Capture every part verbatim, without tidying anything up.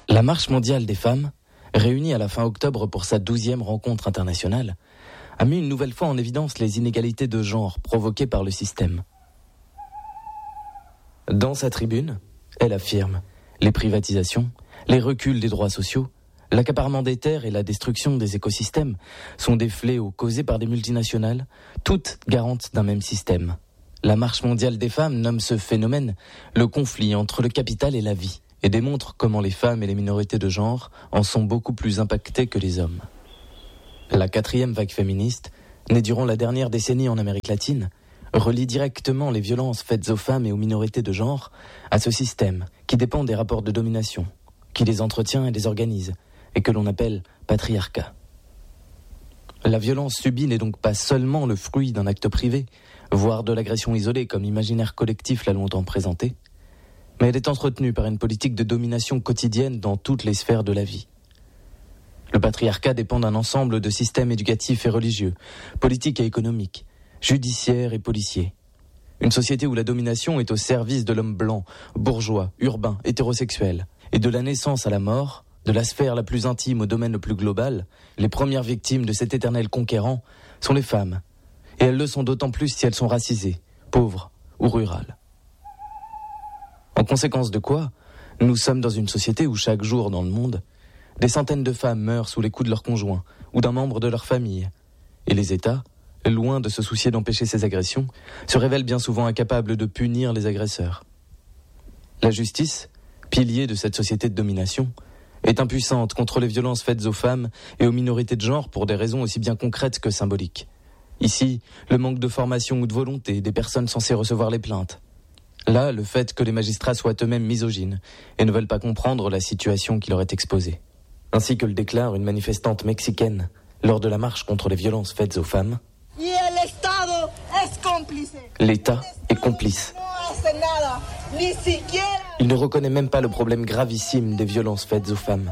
La Marche mondiale des femmes, réunie à la fin octobre pour sa douzième rencontre internationale, a mis une nouvelle fois en évidence les inégalités de genre provoquées par le système. Dans sa tribune, elle affirme les privatisations, les reculs des droits sociaux, l'accaparement des terres et la destruction des écosystèmes sont des fléaux causés par des multinationales, toutes garantes d'un même système. La Marche mondiale des femmes nomme ce phénomène le conflit entre le capital et la vie et démontre comment les femmes et les minorités de genre en sont beaucoup plus impactées que les hommes. La quatrième vague féministe, née durant la dernière décennie en Amérique latine, relie directement les violences faites aux femmes et aux minorités de genre à ce système qui dépend des rapports de domination, qui les entretient et les organise, et que l'on appelle patriarcat. La violence subie n'est donc pas seulement le fruit d'un acte privé, voire de l'agression isolée comme l'imaginaire collectif l'a longtemps présenté, mais elle est entretenue par une politique de domination quotidienne dans toutes les sphères de la vie. Le patriarcat dépend d'un ensemble de systèmes éducatifs et religieux, politiques et économiques, judiciaires et policiers. Une société où la domination est au service de l'homme blanc, bourgeois, urbain, hétérosexuel, et de la naissance à la mort, de la sphère la plus intime au domaine le plus global, les premières victimes de cet éternel conquérant sont les femmes. Et elles le sont d'autant plus si elles sont racisées, pauvres ou rurales. En conséquence de quoi, nous sommes dans une société où chaque jour dans le monde, des centaines de femmes meurent sous les coups de leurs conjoints ou d'un membre de leur famille. Et les États, loin de se soucier d'empêcher ces agressions, se révèlent bien souvent incapables de punir les agresseurs. La justice, pilier de cette société de domination, est impuissante contre les violences faites aux femmes et aux minorités de genre pour des raisons aussi bien concrètes que symboliques. Ici, le manque de formation ou de volonté des personnes censées recevoir les plaintes. Là, le fait que les magistrats soient eux-mêmes misogynes et ne veulent pas comprendre la situation qui leur est exposée. Ainsi que le déclare une manifestante mexicaine lors de la marche contre les violences faites aux femmes. L'État est complice. Il ne reconnaît même pas le problème gravissime des violences faites aux femmes.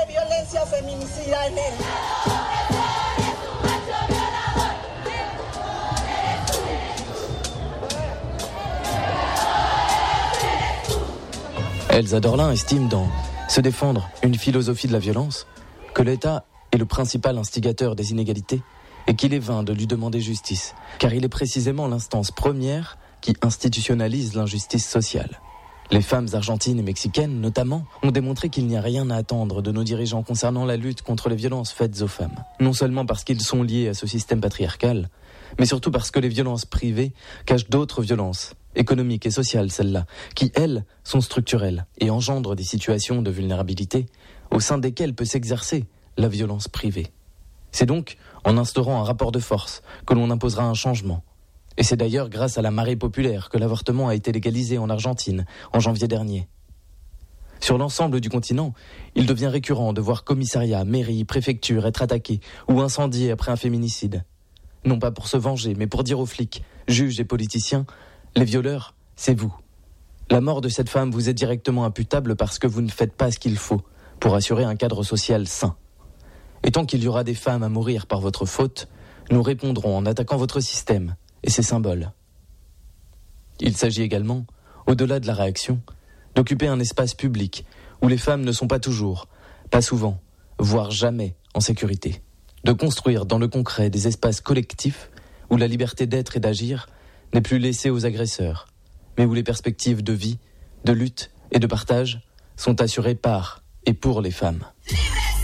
Elsa Dorlin estime dans « Se défendre, une philosophie de la violence » que l'État est le principal instigateur des inégalités et qu'il est vain de lui demander justice, car il est précisément l'instance première qui institutionnalise l'injustice sociale. Les femmes argentines et mexicaines, notamment, ont démontré qu'il n'y a rien à attendre de nos dirigeants concernant la lutte contre les violences faites aux femmes. Non seulement parce qu'ils sont liés à ce système patriarcal, mais surtout parce que les violences privées cachent d'autres violences, économiques et sociales celles-là, qui, elles, sont structurelles et engendrent des situations de vulnérabilité au sein desquelles peut s'exercer la violence privée. C'est donc en instaurant un rapport de force que l'on imposera un changement. Et c'est d'ailleurs grâce à la marée populaire que l'avortement a été légalisé en Argentine en janvier dernier. Sur l'ensemble du continent, il devient récurrent de voir commissariats, mairies, préfectures être attaqués ou incendiés après un féminicide. Non pas pour se venger, mais pour dire aux flics, juges et politiciens, les violeurs, c'est vous. La mort de cette femme vous est directement imputable parce que vous ne faites pas ce qu'il faut pour assurer un cadre social sain. Et tant qu'il y aura des femmes à mourir par votre faute, nous répondrons en attaquant votre système et ses symboles. Il s'agit également, au-delà de la réaction, d'occuper un espace public où les femmes ne sont pas toujours, pas souvent, voire jamais en sécurité. De construire dans le concret des espaces collectifs où la liberté d'être et d'agir n'est plus laissée aux agresseurs, mais où les perspectives de vie, de lutte et de partage sont assurées par et pour les femmes.